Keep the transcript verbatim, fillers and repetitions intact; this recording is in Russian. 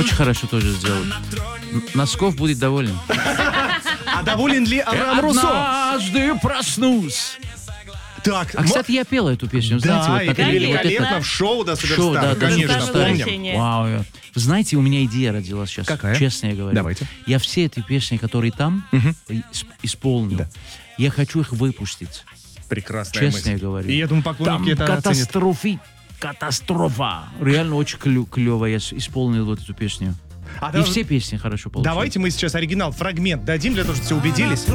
Очень хорошо тоже сделал. Носков будет доволен. А доволен ли Авраам Руссо? Однажды проснусь. Так, А, кстати, я пел эту песню. да, Знаете, вот и на пели телевидении вот великолепно это- в шоу «Да, Шоу, Суперстар». да, да, Конечно, Суперстар. помним. Вау. Вы знаете, у меня идея родилась сейчас. Какая? Честно я говорю. Давайте. Я все эти песни, которые там, ис- исполнил. Да. Я хочу их выпустить. Прекрасная Честно мысль. я говорю. И я думаю, Там поклонники это оценят. катастрофи, катастрофа. Реально очень клю- клево я с- исполнил вот эту песню. А И давай- все песни хорошо получились. Давайте мы сейчас оригинал, фрагмент дадим для того, чтобы все убедились.